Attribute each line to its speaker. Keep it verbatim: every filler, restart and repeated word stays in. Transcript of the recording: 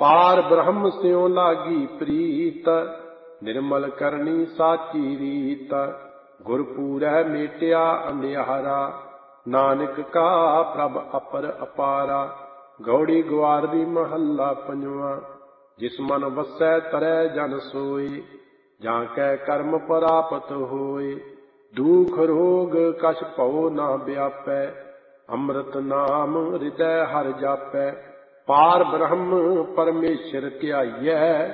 Speaker 1: पार ब्रह्म स्यों लागी प्रीत, निर्मल करनी साची रीत। गुरपूरै मेटिया अंधियारा, नानक का प्रभ अपर अपारा। गौड़ी ग्वारदी महला पंजवा। जिस मन वसै तरै जन सोए, जाकै कर्म प्राप्त होए। दुख रोग कछ भौ न व्यापै, अमृत नाम हृदय हर जापै। पार ब्रह्म परमेश्वर ध्याइयै,